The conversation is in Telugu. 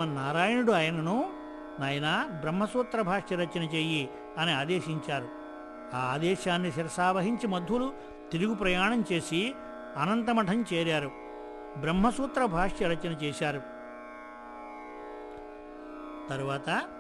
నారాయణుడు ఆయనను, నాయనా బ్రహ్మసూత్ర భాష్య రచన చెయ్యి అని ఆదేశించారు. ఆ ఆదేశాన్ని శిరసావహించి మధ్వులు తిరుగు ప్రయాణం చేసి అనంతమఠం చేరారు. బ్రహ్మసూత్ర భాష్య రచన చేశారు. తరువాత